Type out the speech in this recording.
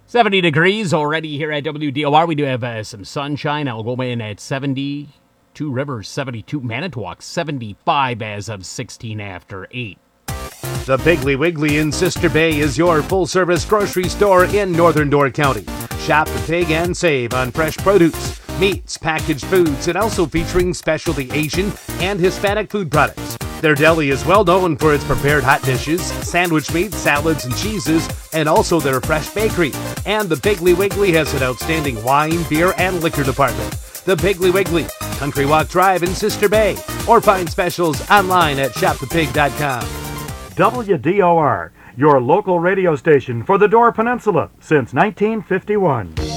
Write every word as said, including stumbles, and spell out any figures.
seventy degrees already here at W D O R. We do have uh, some sunshine. I'll go in at seventy. Two Rivers, seventy-two. Manitowoc, seventy-five as of sixteen after eight. The Piggly Wiggly in Sister Bay is your full-service grocery store in Northern Door County. Shop the pig and save on fresh produce, meats, packaged foods, and also featuring specialty Asian and Hispanic food products. Their deli is well known for its prepared hot dishes, sandwich meats, salads, and cheeses, and also their fresh bakery. And the Piggly Wiggly has an outstanding wine, beer, and liquor department. The Piggly Wiggly, Country Walk Drive in Sister Bay, or find specials online at shop the pig dot com. W D O R, your local radio station for the Door Peninsula since nineteen fifty-one.